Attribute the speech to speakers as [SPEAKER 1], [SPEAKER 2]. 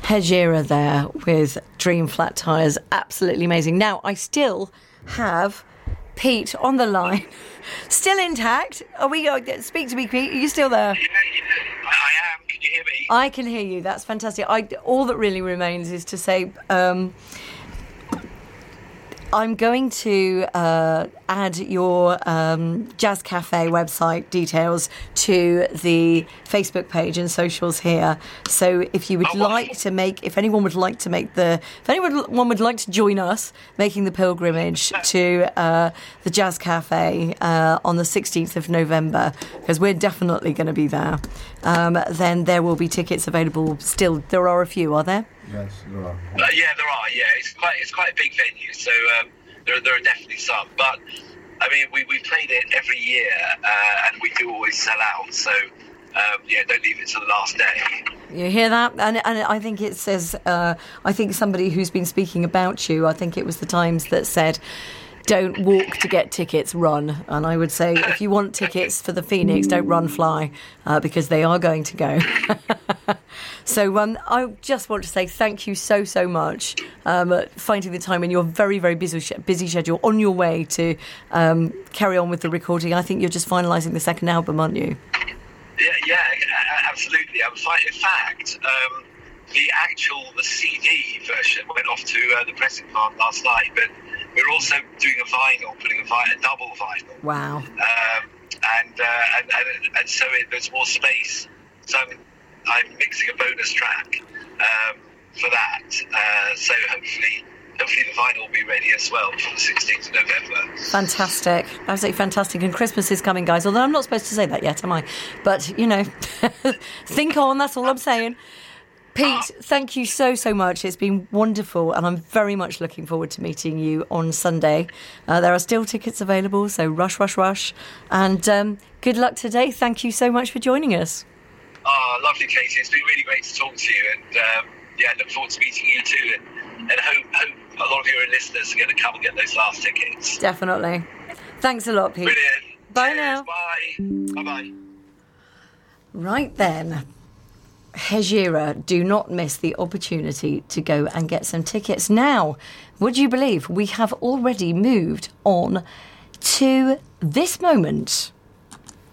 [SPEAKER 1] Hejira there with Dream Flat Tires. Absolutely amazing. Now, I still have Pete on the line. Still intact. Are we? Speak to me, Pete. Are you still there?
[SPEAKER 2] Yeah, I am. Can you hear me?
[SPEAKER 1] I can hear you. That's fantastic. All that really remains is to say I'm going to add your Jazz Cafe website details to the Facebook page and socials here. So if you would if anyone would like to join us making the pilgrimage to the Jazz Cafe on the 16th of November, because we're definitely going to be there, then there will be tickets available still. There are a few, are there?
[SPEAKER 3] Yes, there are.
[SPEAKER 2] Yeah, there are. Yeah, it's quite a big venue, so there are definitely some. But I mean, we played it every year, and we do always sell out. So don't leave it to the last day.
[SPEAKER 1] You hear that? And I think it says. I think somebody who's been speaking about you. I think it was the Times that said, "Don't walk to get tickets, run." And I would say, if you want tickets for the Phoenix, don't run, fly, because they are going to go. So I just want to say thank you so much for finding the time in your very, very busy schedule on your way to carry on with the recording. I think you're just finalising the second album, aren't you?
[SPEAKER 2] Yeah, absolutely. In fact, the CD version went off to the pressing plant last night, but we're also doing a double vinyl.
[SPEAKER 1] Wow.
[SPEAKER 2] And so there's more space. So I'm mixing a bonus track for that. So hopefully the vinyl will be ready as well for the 16th of November.
[SPEAKER 1] Fantastic. Absolutely fantastic. And Christmas is coming, guys. Although I'm not supposed to say that yet, am I? But, think on. That's all I'm saying. Pete, thank you so much. It's been wonderful, and I'm very much looking forward to meeting you on Sunday. There are still tickets available, so rush. And good luck today. Thank you so much for joining us.
[SPEAKER 2] Oh, lovely, Katie. It's been really great to talk to you, and look forward to meeting you too. And hope a lot of your listeners are going to come and get those last tickets.
[SPEAKER 1] Definitely. Thanks a lot, Pete.
[SPEAKER 2] Brilliant.
[SPEAKER 1] Bye.
[SPEAKER 2] Cheers,
[SPEAKER 1] Now.
[SPEAKER 2] Bye. Bye.
[SPEAKER 1] Right then. Hejira, do not miss the opportunity to go and get some tickets. Now, would you believe we have already moved on to this moment?